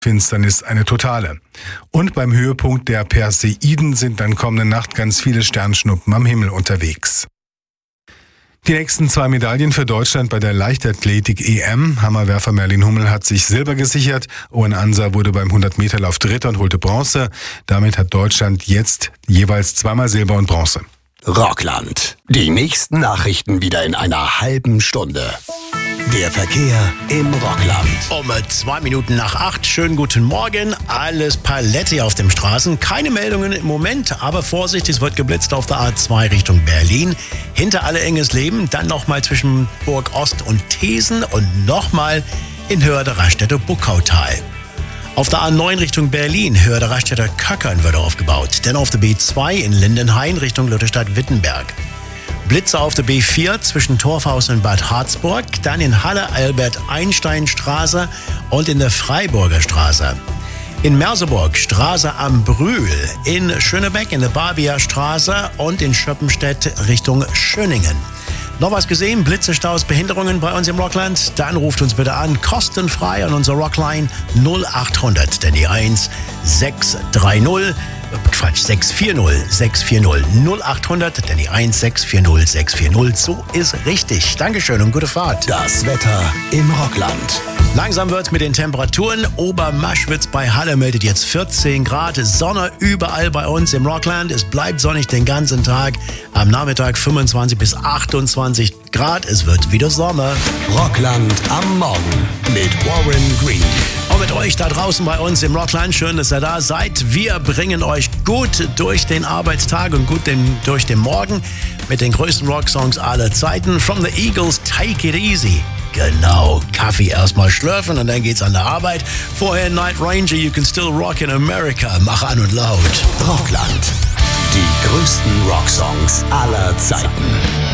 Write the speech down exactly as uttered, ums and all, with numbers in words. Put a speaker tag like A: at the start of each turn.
A: Finsternis eine totale. Und beim Höhepunkt der Perseiden sind dann kommende Nacht ganz viele Sternschnuppen am Himmel unterwegs. Die nächsten zwei Medaillen für Deutschland bei der Leichtathletik-E M. Hammerwerfer Merlin Hummel hat sich Silber gesichert. Owen Ansa wurde beim hundert-Meter-Lauf Dritter und holte Bronze. Damit hat Deutschland jetzt jeweils zweimal Silber und Bronze.
B: Rockland. Die nächsten Nachrichten wieder in einer halben Stunde. Der Verkehr im Rockland.
C: Um zwei Minuten nach acht. Schönen guten Morgen. Alles Paletti auf den Straßen. Keine Meldungen im Moment, aber Vorsicht, es wird geblitzt auf der A zwei Richtung Berlin. Hinter alle enges Leben. Dann nochmal zwischen Burg Ost und Thesen und nochmal in Höhe der Raststätte Buckautal. Auf der A neun Richtung Berlin, Höhe der Raststätte Köckern wird aufgebaut. Dann auf der B zwei in Lindenhain Richtung Lutherstadt-Wittenberg. Blitze auf der B vier zwischen Torfhaus und Bad Harzburg, dann in Halle-Albert-Einstein-Straße und in der Freiburger Straße. In Merseburg Straße am Brühl, in Schönebeck in der Barbier Straße und in Schöppenstedt Richtung Schöningen. Noch was gesehen? Blitzestaus, Behinderungen bei uns im Rockland? Dann ruft uns bitte an, kostenfrei an unsere Rockline null achthundert, denn die eins sechs drei null, Quatsch, sechs vier null, sechs vier null, null achthundert, denn die eins sechs vier null, sechs vier null, so ist richtig. Dankeschön und gute Fahrt.
B: Das Wetter im Rockland.
C: Langsam wird's mit den Temperaturen. Obermaschwitz bei Halle meldet jetzt vierzehn Grad. Sonne überall bei uns im Rockland. Es bleibt sonnig den ganzen Tag. Am Nachmittag fünfundzwanzig bis achtundzwanzig Grad. Es wird wieder Sommer.
B: Rockland am Morgen mit Warren Green.
C: Und mit euch da draußen bei uns im Rockland. Schön, dass ihr da seid. Wir bringen euch gut durch den Arbeitstag und gut den, durch den Morgen mit den größten Rocksongs aller Zeiten. From the Eagles, Take It Easy. Genau, Kaffee erstmal schlürfen und dann geht's an der Arbeit. Vorher Night Ranger, You Can Still Rock in America. Mach an und laut.
B: Rockland. Die größten Rocksongs aller Zeiten.